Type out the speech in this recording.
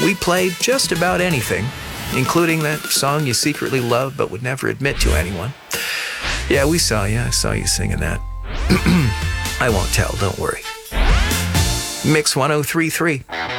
We played just about anything, including that song you secretly love but would never admit to anyone. Yeah, we saw you. I saw you singing that. I won't tell, don't worry. Mix 1033.